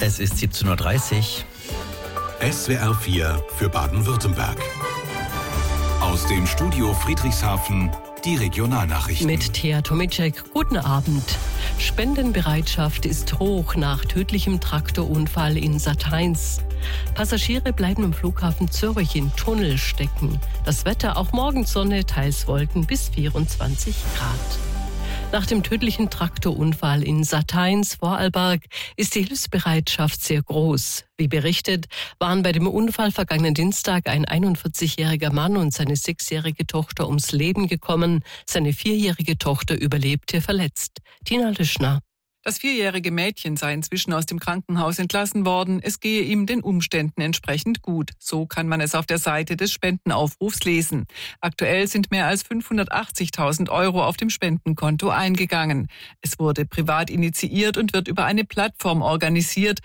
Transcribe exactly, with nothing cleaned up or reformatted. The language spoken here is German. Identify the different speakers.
Speaker 1: Es ist siebzehn Uhr dreißig.
Speaker 2: S W R vier für Baden-Württemberg. Aus dem Studio Friedrichshafen die Regionalnachrichten.
Speaker 3: Mit Thea Tomicek, guten Abend. Spendenbereitschaft ist hoch nach tödlichem Traktorunfall in Satains. Passagiere bleiben am Flughafen Zürich in Tunnel stecken. Das Wetter auch morgen Sonne, teils Wolken bis vierundzwanzig Grad. Nach dem tödlichen Traktorunfall in Satains, Vorarlberg, ist die Hilfsbereitschaft sehr groß. Wie berichtet, waren bei dem Unfall vergangenen Dienstag ein einundvierzigjähriger Mann und seine sechsjährige Tochter ums Leben gekommen. Seine vierjährige Tochter überlebte verletzt. Tina Lischner.
Speaker 4: Das vierjährige Mädchen sei inzwischen aus dem Krankenhaus entlassen worden. Es gehe ihm den Umständen entsprechend gut. So kann man es auf der Seite des Spendenaufrufs lesen. Aktuell sind mehr als fünfhundertachtzigtausend Euro auf dem Spendenkonto eingegangen. Es wurde privat initiiert und wird über eine Plattform organisiert,